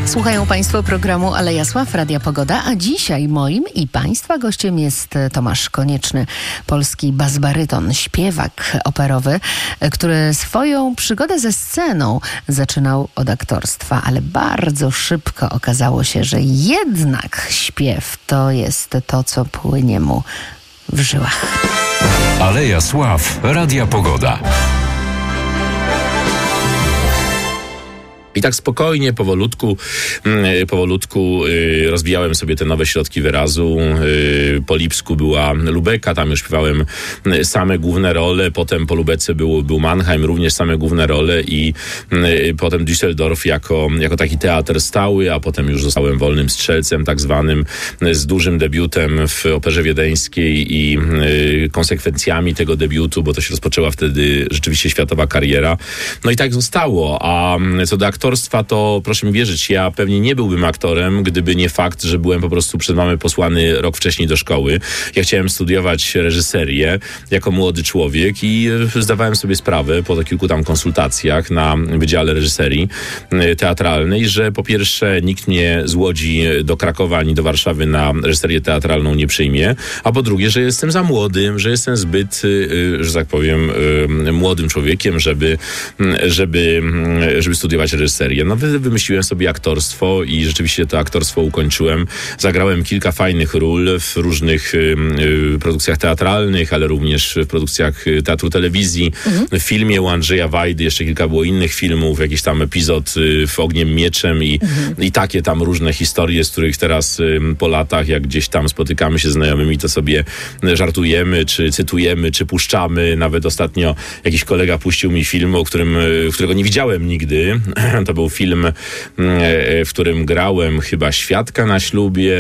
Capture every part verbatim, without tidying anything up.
Słuchają Państwo programu Aleja Sław, Radia Pogoda, a dzisiaj moim i Państwa gościem jest Tomasz Konieczny, polski bas-baryton, śpiewak operowy, który swoją przygodę ze sceną zaczynał od aktorstwa, ale bardzo szybko okazało się, że jednak śpiew to jest to, co płynie mu w żyłach. Aleja Sław, Radia Pogoda. I tak spokojnie, powolutku, powolutku rozwijałem sobie te nowe środki wyrazu. Po Lipsku była Lubeka, tam już śpiewałem same główne role. Potem po Lubece był, był Mannheim, również same główne role i potem Düsseldorf jako, jako taki teatr stały, a potem już zostałem wolnym strzelcem tak zwanym, z dużym debiutem w Operze Wiedeńskiej i konsekwencjami tego debiutu, bo to się rozpoczęła wtedy rzeczywiście światowa kariera. No i tak zostało, a co do aktorstwa, to proszę mi wierzyć, ja pewnie nie byłbym aktorem, gdyby nie fakt, że byłem po prostu przez mamę posłany rok wcześniej do szkoły. Ja chciałem studiować reżyserię jako młody człowiek i zdawałem sobie sprawę po kilku tam konsultacjach na Wydziale Reżyserii Teatralnej, że po pierwsze nikt mnie z Łodzi do Krakowa ani do Warszawy na reżyserię teatralną nie przyjmie, a po drugie, że jestem za młodym, że jestem zbyt, że tak powiem, młodym człowiekiem, żeby, żeby, żeby studiować reżyserię. No wymyśliłem sobie aktorstwo i rzeczywiście to aktorstwo ukończyłem. Zagrałem kilka fajnych ról w różnych y, y, produkcjach teatralnych, ale również w produkcjach teatru telewizji. Mhm. W filmie u Andrzeja Wajdy, jeszcze kilka było innych filmów, jakiś tam epizod y, w Ogniem Mieczem i, mhm. i takie tam różne historie, z których teraz y, po latach, jak gdzieś tam spotykamy się z znajomymi, to sobie żartujemy, czy cytujemy, czy puszczamy. Nawet ostatnio jakiś kolega puścił mi film, o którym, y, którego nie widziałem nigdy. To był film, w którym grałem chyba świadka na ślubie.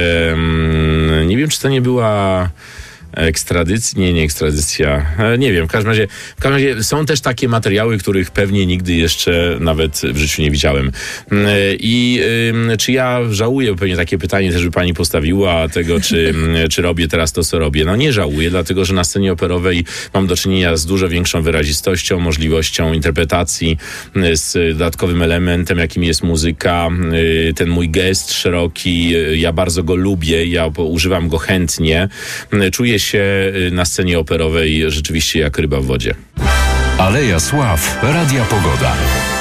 Nie wiem, czy to nie była ekstradycja, nie, nie ekstradycja, nie wiem, w każdym razie, w każdym razie są też takie materiały, których pewnie nigdy jeszcze nawet w życiu nie widziałem. I y, czy ja żałuję, bo pewnie takie pytanie też by pani postawiła, tego, czy, czy robię teraz to, co robię. No nie żałuję, dlatego, że na scenie operowej mam do czynienia z dużo większą wyrazistością, możliwością interpretacji, z dodatkowym elementem, jakim jest muzyka, ten mój gest szeroki, ja bardzo go lubię, ja używam go chętnie, czuję się na scenie operowej rzeczywiście jak ryba w wodzie. Aleja Sław, Radia Pogoda.